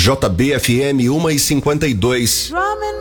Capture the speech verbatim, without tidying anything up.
J B F M uma e cinquenta e dois.